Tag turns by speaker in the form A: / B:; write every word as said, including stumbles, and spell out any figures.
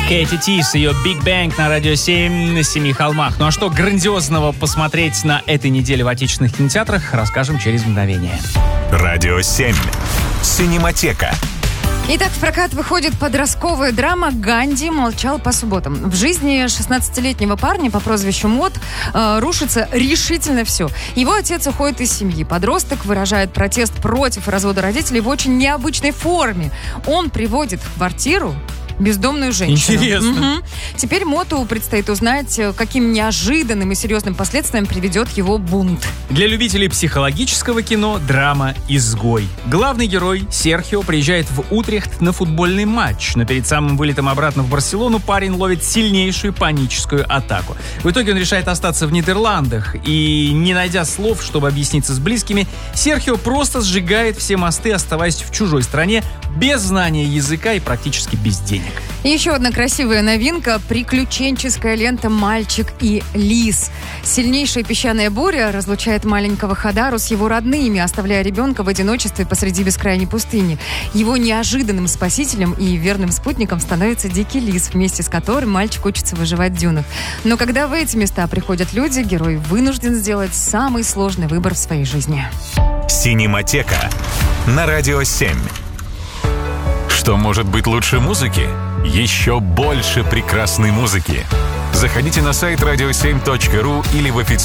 A: Кэти Ти с ее Big Bang на Радио семь на Семи холмах. Ну а что грандиозного посмотреть на этой неделе в отечественных кинотеатрах, расскажем через мгновение.
B: Радио семь. Синематека.
C: Итак, в прокат выходит подростковая драма «Ганди молчал по субботам». В жизни шестнадцатилетнего парня по прозвищу Мот э, рушится решительно все. Его отец уходит из семьи. Подросток выражает протест против развода родителей в очень необычной форме. Он приводит в квартиру бездомную женщину.
A: Интересно.
C: Угу. Теперь Моту предстоит узнать, каким неожиданным и серьезным последствиям приведет его бунт.
A: Для любителей психологического кино драма «Изгой». Главный герой Серхио приезжает в Утрехт на футбольный матч, но перед самым вылетом обратно в Барселону парень ловит сильнейшую паническую атаку. В итоге он решает остаться в Нидерландах и, не найдя слов, чтобы объясниться с близкими, Серхио просто сжигает все мосты, оставаясь в чужой стране, без знания языка и практически без денег.
C: И еще одна красивая новинка – приключенческая лента «Мальчик и лис». Сильнейшая песчаная буря разлучает маленького Хадару с его родными, оставляя ребенка в одиночестве посреди бескрайней пустыни. Его неожиданным спасителем и верным спутником становится дикий лис, вместе с которым мальчик учится выживать в дюнах. Но когда в эти места приходят люди, герой вынужден сделать самый сложный выбор в своей жизни.
B: Синематека на Радио семь. Что может быть лучше музыки? Еще больше прекрасной музыки. Заходите на сайт радио семь точка ру или в официальный